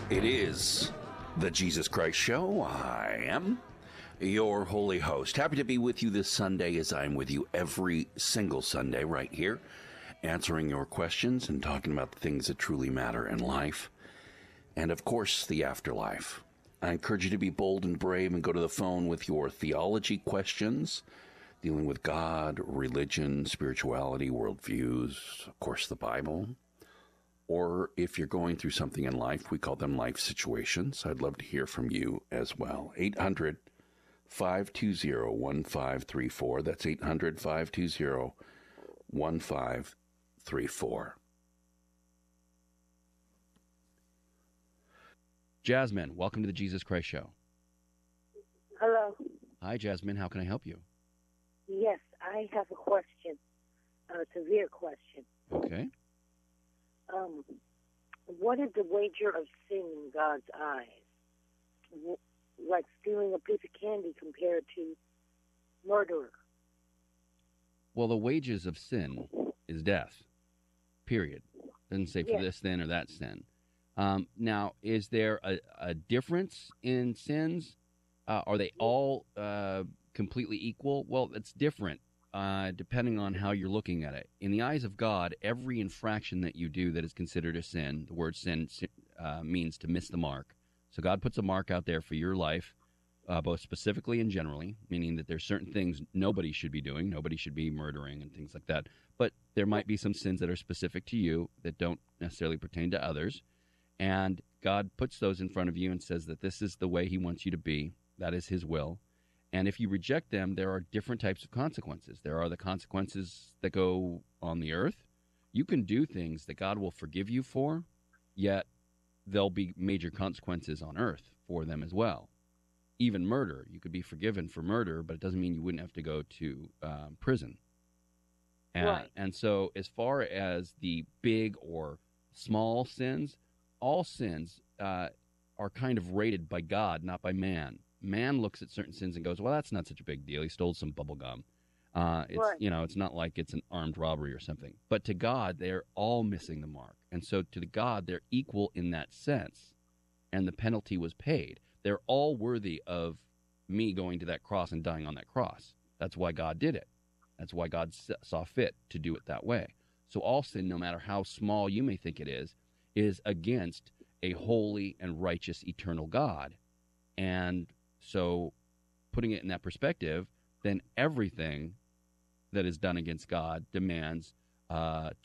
It is the Jesus Christ Show. I am your holy host. Happy to be with you this Sunday, as I'm with you every single Sunday right here, answering your questions and talking about the things that truly matter in life. And of course, the afterlife. I encourage you to be bold and brave and go to the phone with your theology questions, dealing with God, religion, spirituality, worldviews, of course, the Bible. Or if you're going through something in life, we call them life situations. I'd love to hear from you as well. 800-520-1534. That's 800-520-1534. Jasmine, welcome to the Jesus Christ Show. Hello. Hi, Jasmine. How can I help you? Yes, I have a question, a severe question. Okay. What is the wager of sin in God's eyes? Like stealing a piece of candy compared to murder. Well, the wages of sin is death, period. Doesn't say for this sin or that sin. Now, is there a difference in sins? Are they all completely equal? Well, it's different depending on how you're looking at it. In the eyes of God, every infraction that you do that is considered a sin, the word sin means to miss the mark. So God puts a mark out there for your life, both specifically and generally, meaning that there's certain things nobody should be doing. Nobody should be murdering and things like that. But there might be some sins that are specific to you that don't necessarily pertain to others. And God puts those in front of you and says that this is the way he wants you to be. That is his will. And if you reject them, there are different types of consequences. There are the consequences that go on the earth. You can do things that God will forgive you for, yet there'll be major consequences on earth for them as well. Even murder. You could be forgiven for murder, but it doesn't mean you wouldn't have to go to prison. Right. And so as far as the big or small sins, all sins are kind of rated by God, not by man. Man looks at certain sins and goes, well, that's not such a big deal. He stole some bubble gum. It's not like it's an armed robbery or something. But to God, they're all missing the mark. And so to God, they're equal in that sense. And the penalty was paid. They're all worthy of me going to that cross and dying on that cross. That's why God did it. That's why God saw fit to do it that way. So all sin, no matter how small you may think it is against a holy and righteous eternal God. And so putting it in that perspective, then everything that is done against God demands to